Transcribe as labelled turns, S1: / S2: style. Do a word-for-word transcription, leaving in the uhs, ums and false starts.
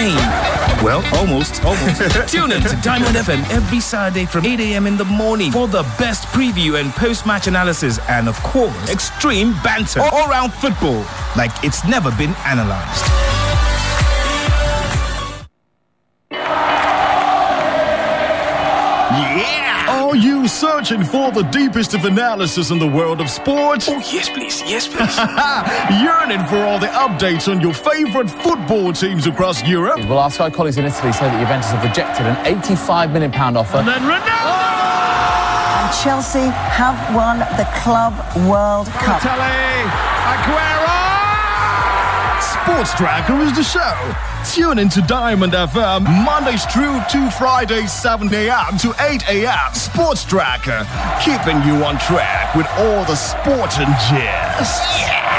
S1: Spain. Well, almost, almost. Tune in to Diamond F M every Saturday from eight a.m. in the morning for the best preview and post-match analysis and, of course, extreme banter all around football like it's never been analyzed.
S2: Yeah! Are you searching for the deepest of analysis in the world of sports?
S1: Oh, yes, please. Yes, please.
S2: Yearning for all the updates on your favorite football teams across Europe?
S3: Well, our Sky colleagues in Italy say that Juventus have rejected an eighty-five million pounds offer.
S2: And then Ronaldo!
S4: And Chelsea have won the Club World Cup.
S2: Balotelli, Aguero! Sports Tracker is the show. Tune into Diamond F M Mondays through to Fridays, seven a.m. to eight a.m. Sports Tracker, keeping you on track with all the sports and jazz. Yeah!